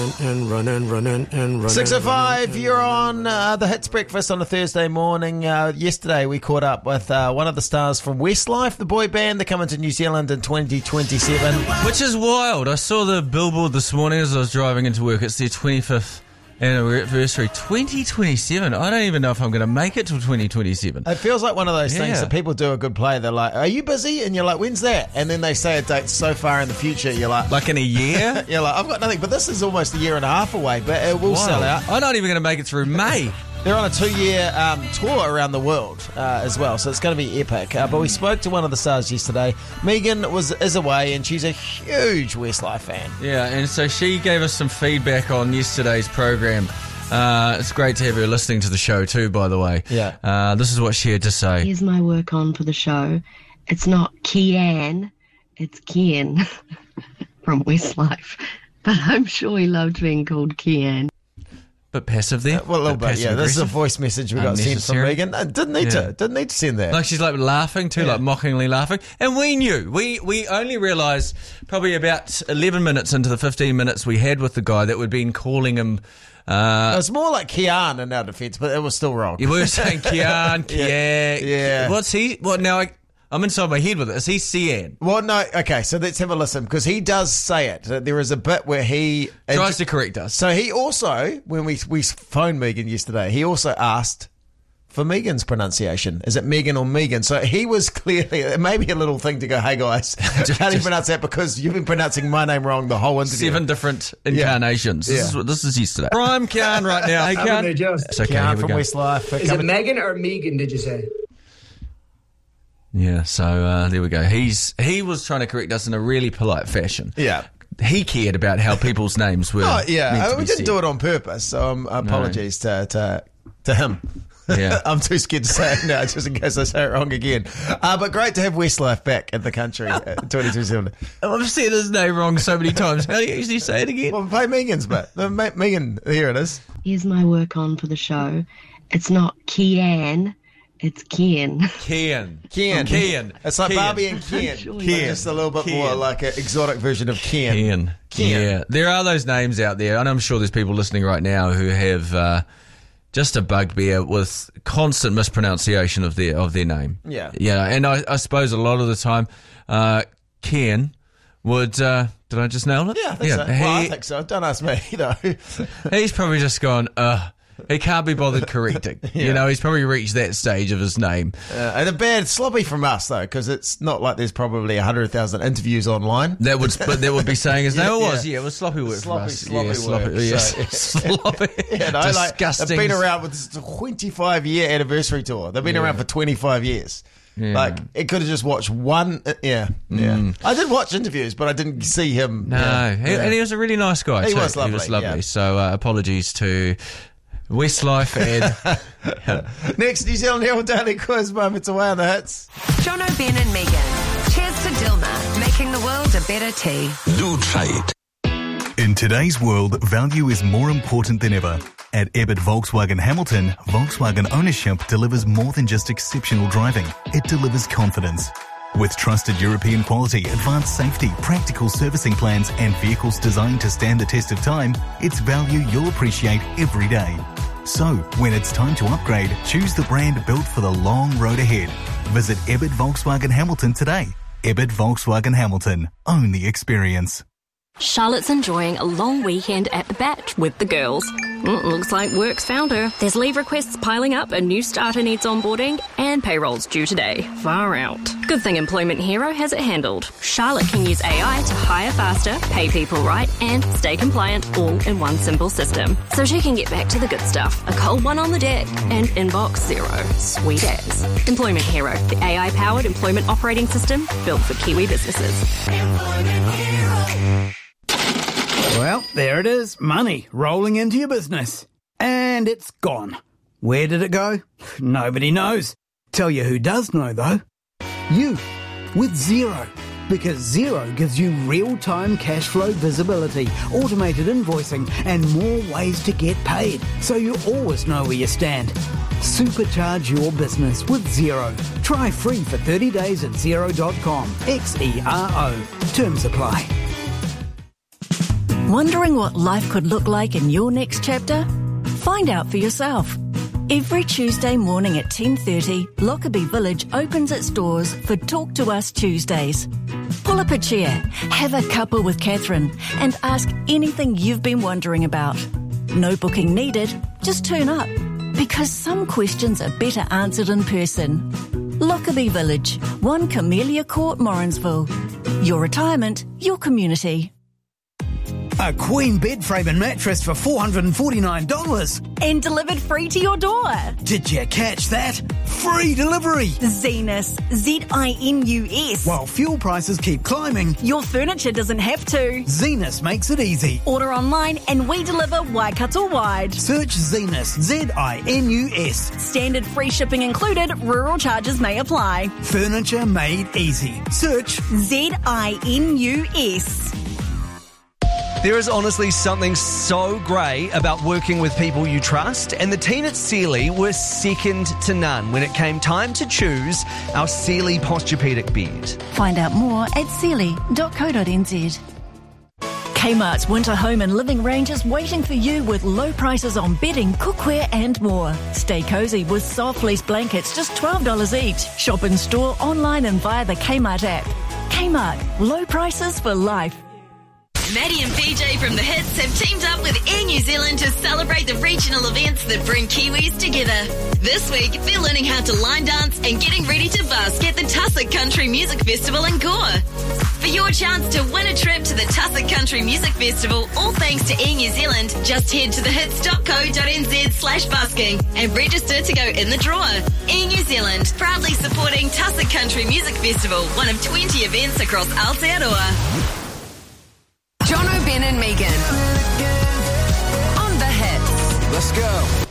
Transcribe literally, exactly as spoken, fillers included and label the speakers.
Speaker 1: And running, running, and running.
Speaker 2: six oh five, you're on uh, the Hits Breakfast on a Thursday morning. Uh, yesterday we caught up with uh, one of the stars from Westlife, the boy band. They're coming to New Zealand in twenty twenty-seven.
Speaker 3: Which is wild. I saw the billboard this morning as I was driving into work. It's their twenty-fifth anniversary. twenty twenty-seven. I don't even know if I'm going to make it till twenty twenty-seven.
Speaker 2: It feels like one of those
Speaker 3: Yeah.
Speaker 2: things that people do a good play. They're like, are you busy? And you're like, when's that? And then they say a date so far in the future. You're like,
Speaker 3: Like in a year?
Speaker 2: you're like, I've got nothing. But this is almost a year and a half away, but it will
Speaker 3: Wild.
Speaker 2: sell out.
Speaker 3: I'm not even going to make it through May.
Speaker 2: They're on a two-year um, tour around the world uh, as well, so it's going to be epic. Uh, but we spoke to one of the stars yesterday. Megan was is away, and she's a huge Westlife fan.
Speaker 3: Yeah, and so she gave us some feedback on yesterday's program. Uh, it's great to have her listening to the show too, by the way.
Speaker 2: Yeah.
Speaker 3: Uh, this is what she had to say.
Speaker 4: Here's my work on for the show. It's not Kian, it's Kian from Westlife. But I'm sure he loved being called Kian.
Speaker 3: Bit passive there.
Speaker 2: Uh, well, a little bit, yeah. This is a voice message we got sent from
Speaker 3: Unnecessary.
Speaker 2: Megan. Uh, didn't need
Speaker 3: Yeah.
Speaker 2: to. Didn't need to send that.
Speaker 3: Like she's like laughing too,
Speaker 2: Yeah.
Speaker 3: like mockingly laughing. And we knew. We we only realised probably about eleven minutes into the fifteen minutes we had with the guy that we'd been calling him. Uh,
Speaker 2: It's more like Kian in our defence, but it was still wrong.
Speaker 3: you were saying Kian, Kian.
Speaker 2: Yeah. Yeah.
Speaker 3: What's he? What now? I, I'm inside my head with it. Is he Cian?
Speaker 2: Well, no, okay, so let's have a listen, because he does say it. Uh, There is a bit where he...
Speaker 3: Tries to correct us.
Speaker 2: So he also, when we we phoned Megan yesterday, he also asked for Megan's pronunciation. Is it Megan or Megan? So he was clearly, it may be a little thing to go, hey guys, how do you pronounce that? Because you've been pronouncing my name wrong the whole interview.
Speaker 3: Seven different incarnations. This
Speaker 2: Yeah.
Speaker 3: is what this is yesterday. Prime Kian right now. Hey
Speaker 5: Haven't they
Speaker 3: Kian.
Speaker 5: just?
Speaker 3: It's okay.
Speaker 2: Kian
Speaker 3: Here we
Speaker 2: from
Speaker 3: go.
Speaker 2: Westlife. uh,
Speaker 5: Is it
Speaker 2: coming-
Speaker 5: Megan or Megan, did you say?
Speaker 3: Yeah. So uh, there we go. He's he was trying to correct us in a really polite fashion.
Speaker 2: Yeah.
Speaker 3: He cared about how people's names were.
Speaker 2: Oh, yeah.
Speaker 3: meant to
Speaker 2: Uh, we
Speaker 3: be
Speaker 2: didn't
Speaker 3: said.
Speaker 2: do it on purpose, so um, apologies to, to, to him.
Speaker 3: Yeah.
Speaker 2: I'm too scared to say it now, just in case I say it wrong again. Uh, but great to have Westlife back in the country, uh, twenty twenty-seven.
Speaker 3: I've said his name wrong so many times. How do you usually say it again?
Speaker 2: Well, play Megan's bit. The Me- Megan, here it is.
Speaker 4: Here's my work on for the show. It's not Kian, it's Kian.
Speaker 3: Kian.
Speaker 2: Kian.
Speaker 3: Kian.
Speaker 2: It's like
Speaker 3: Kian.
Speaker 2: Barbie and Ken.
Speaker 4: Sure,
Speaker 2: But
Speaker 4: yeah.
Speaker 2: just a little bit
Speaker 3: Kian.
Speaker 2: more like an exotic version of Ken.
Speaker 3: Kian.
Speaker 2: Kian.
Speaker 3: Yeah. There are those names out there, and I'm sure there's people listening right now who have uh, just a bugbear with constant mispronunciation of their of their name.
Speaker 2: Yeah.
Speaker 3: Yeah, and I, I suppose a lot of the time, uh, Kian would. Uh, did I just nail it?
Speaker 2: Yeah, I think so.
Speaker 3: He,
Speaker 2: Well, I think so. Don't ask me, though.
Speaker 3: He's probably just gone, uh, he can't be bothered correcting. You know, he's probably reached that stage of his name.
Speaker 2: Uh, and a bad sloppy from us, though, because it's not like there's probably one hundred thousand interviews online.
Speaker 3: That would but that would be saying his name.
Speaker 2: Yeah,
Speaker 3: It was,
Speaker 2: yeah.
Speaker 3: yeah, it was sloppy work
Speaker 2: Sloppy,
Speaker 3: for us.
Speaker 2: sloppy
Speaker 3: yeah,
Speaker 2: work.
Speaker 3: sloppy, yes.
Speaker 2: So-
Speaker 3: sloppy.
Speaker 2: You know, like,
Speaker 3: Disgusting.
Speaker 2: they've been around with this twenty-five year anniversary tour. They've been around for twenty-five years.
Speaker 3: Yeah.
Speaker 2: Like, it could have just watched one. Uh, yeah, yeah. I did watch interviews, but I didn't see him.
Speaker 3: No,
Speaker 2: yeah,
Speaker 3: he,
Speaker 2: yeah.
Speaker 3: and he was a really nice guy.
Speaker 2: He
Speaker 3: too.
Speaker 2: was
Speaker 3: He was
Speaker 2: lovely,
Speaker 3: lovely.
Speaker 2: yeah.
Speaker 3: So uh, apologies to Westlife Ed.
Speaker 2: Next, New Zealand Herald Daily Quiz moments away on the hits.
Speaker 6: John O'Ben and Megan. Cheers to Dilma, making the world a better tea.
Speaker 7: Do try it.
Speaker 8: In today's world, value is more important than ever. At Ebbett Volkswagen Hamilton, Volkswagen ownership delivers more than just exceptional driving. It delivers confidence. With trusted European quality, advanced safety, practical servicing plans, and vehicles designed to stand the test of time, it's value you'll appreciate every day. So, when it's time to upgrade, choose the brand built for the long road ahead. Visit Ebbett Volkswagen Hamilton today. Ebbett Volkswagen Hamilton. Own the experience.
Speaker 9: Charlotte's enjoying a long weekend at the Bat with the girls. Mm, looks like work's found her. There's leave requests piling up, a new starter needs onboarding, and payroll's due today. Far out. Good thing Employment Hero has it handled. Charlotte can use A I to hire faster, pay people right, and stay compliant all in one simple system. So she can get back to the good stuff. A cold one on the deck and inbox zero. Sweet as. Employment Hero, the A I-powered employment operating system built for Kiwi businesses.
Speaker 10: Well, there it is. Money rolling into your business. And it's gone. Where did it go? Nobody knows. Tell you who does know, though. You. With Xero. Because Xero gives you real-time cash flow visibility, automated invoicing, and more ways to get paid. So you always know where you stand. Supercharge your business with Xero. Try free for thirty days at xero dot com. X E R O. Terms apply.
Speaker 5: Wondering what life could look like in your next chapter? Find out for yourself. Every Tuesday morning at ten thirty, Lockerbie Village opens its doors for Talk to Us Tuesdays. Pull up a chair, have a cuppa with Catherine, and ask anything you've been wondering about. No booking needed, just turn up. Because some questions are better answered in person. Lockerbie Village, one Camellia Court, Morrinsville. Your retirement, your community.
Speaker 10: A queen bed frame and mattress for four hundred forty-nine dollars.
Speaker 5: And delivered free to your door.
Speaker 10: Did you catch that? Free delivery.
Speaker 5: Zenus, Z I N U S.
Speaker 10: While fuel prices keep climbing,
Speaker 5: your furniture doesn't have to.
Speaker 10: Zenus makes it easy.
Speaker 5: Order online and we deliver Waikato wide.
Speaker 10: Search Zenus, Z I N U S.
Speaker 5: Standard free shipping included, rural charges may apply.
Speaker 10: Furniture made easy. Search
Speaker 5: Z I N U S.
Speaker 7: There is honestly something so great about working with people you trust, and the team at Sealy were second to none when it came time to choose our Sealy Posturepedic bed.
Speaker 5: Find out more at sealy dot co dot n z. Kmart's winter home and living range is waiting for you with low prices on bedding, cookware and more. Stay cosy with soft fleece blankets, just twelve dollars each. Shop in store, online and via the Kmart app. Kmart, low prices for life.
Speaker 11: Maddie and P J from The Hits have teamed up with Air New Zealand to celebrate the regional events that bring Kiwis together. This week, they're learning how to line dance and getting ready to busk at the Tussock Country Music Festival in Gore. For your chance to win a trip to the Tussock Country Music Festival, all thanks to Air New Zealand, just head to thehits dot co dot n z slash busking and register to go in the draw. Air New Zealand, proudly supporting Tussock Country Music Festival, one of twenty events across Aotearoa.
Speaker 6: John O'Ben and Megan on The Hits.
Speaker 1: Let's go.